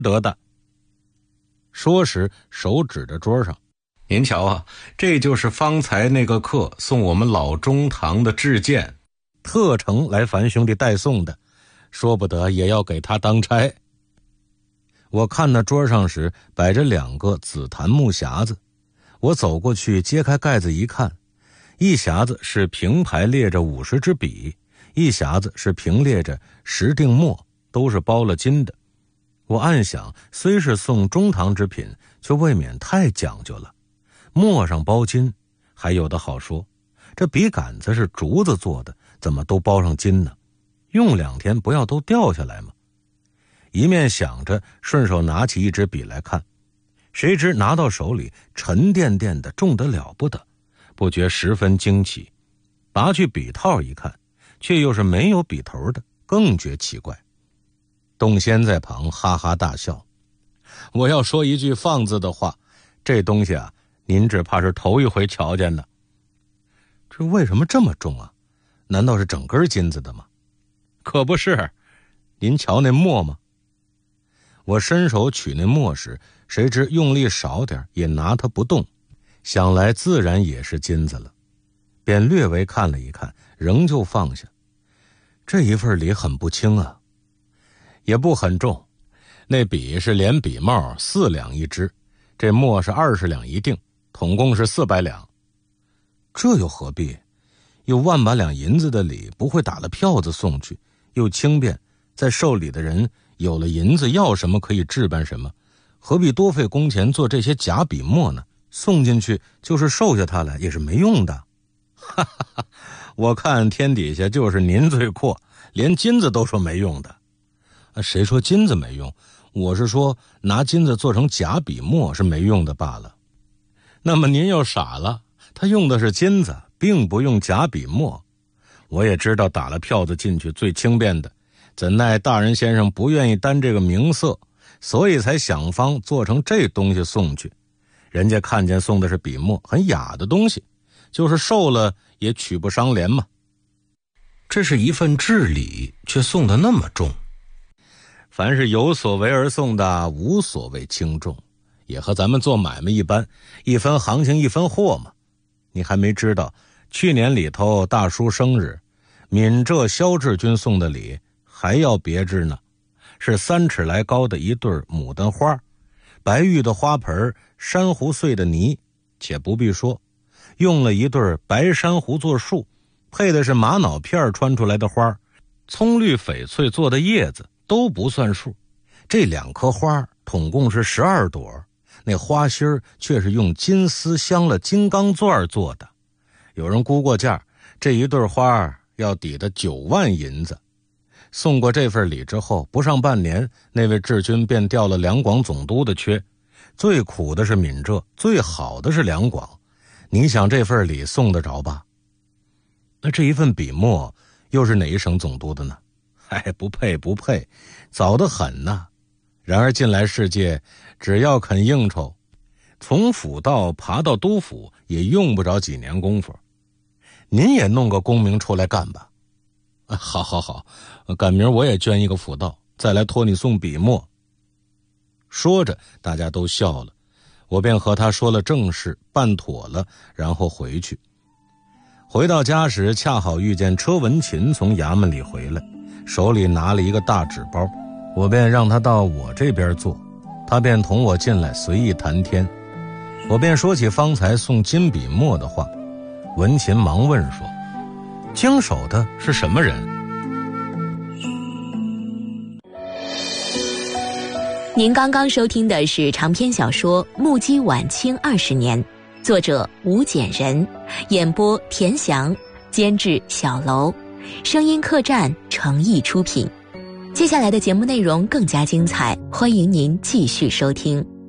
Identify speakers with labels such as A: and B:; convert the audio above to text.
A: 得的。说时手指着桌上，您瞧啊，这就是方才那个客送我们老中堂的制件，特程来樊兄弟代送的，说不得也要给他当差。我看那桌上时摆着2个紫檀木匣子，我走过去揭开盖子一看，一匣子是平排列着50支笔，一匣子是平列着10锭墨，都是包了金的。我暗想，虽是送中堂之品，却未免太讲究了。墨上包金，还有的好说，这笔杆子是竹子做的，怎么都包上金呢？用2天不要都掉下来吗？一面想着，顺手拿起一支笔来看，谁知拿到手里沉甸甸的，重得了不得，不觉十分惊奇。拔去笔套一看，却又是没有笔头的，更觉奇怪。洞仙在旁哈哈大笑。我要说一句放字的话，这东西啊，您只怕是头一回瞧见呢。这为什么这么重啊？难道是整根金子的吗？可不是，您瞧那墨吗？我伸手取那墨时，谁知用力少点也拿它不动，想来自然也是金子了，便略微看了一看，仍旧放下。这一份礼很不轻啊，也不很重，那笔是连笔帽4两一支，这墨是20两一锭，统共是400两。这又何必？有万把两银子的礼，不会打了票子送去，又轻便，在受礼的人有了银子，要什么可以置办什么，何必多费工钱做这些假笔墨呢？送进去就是收下它来也是没用的。哈哈哈，我看天底下就是您最阔，连金子都说没用的。谁说金子没用？我是说拿金子做成假笔墨是没用的罢了。那么您又傻了，他用的是金子，并不用假笔墨。我也知道打了票子进去最轻便的，怎奈大人先生不愿意担这个名色，所以才想方做成这东西送去。人家看见送的是笔墨，很雅的东西，就是受了也取不伤廉嘛。这是一份至礼，却送得那么重。凡是有所为而送的，无所谓轻重，也和咱们做买卖一般，一分行情一分货嘛。你还没知道，去年里头大叔生日，闽浙萧志军送的礼还要别致呢，是3尺来高的一对牡丹花，白玉的花盆，珊瑚碎的泥，且不必说，用了一对白珊瑚做树，配的是玛瑙片穿出来的花，葱绿翡翠做的叶子都不算数。这2棵花统共是12朵，那花心却是用金丝镶了金刚钻做的。有人估过价，这一对花要抵得9万银子。送过这份礼之后，不上半年，那位志军便调了两广总督的缺。最苦的是闽浙，最好的是两广。你想这份礼送得着吧？那这一份笔墨又是哪一省总督的呢？不配不配，早得很呐。然而近来世界，只要肯应酬，从府道爬到督府也用不着几年功夫。您也弄个功名出来干吧。好，赶明儿我也捐一个府道，再来托你送笔墨。说着大家都笑了，我便和他说了正事，办妥了，然后回去。回到家时，恰好遇见车文琴从衙门里回来，手里拿了一个大纸包，我便让他到我这边坐，他便同我进来随意谈天。我便说起方才送金笔墨的话，文琴忙问说，经手的是什么人？
B: 您刚刚收听的是长篇小说《目击晚清20年》，作者吴简人，演播田翔，监制小楼，声音客栈诚意出品。接下来的节目内容更加精彩，欢迎您继续收听。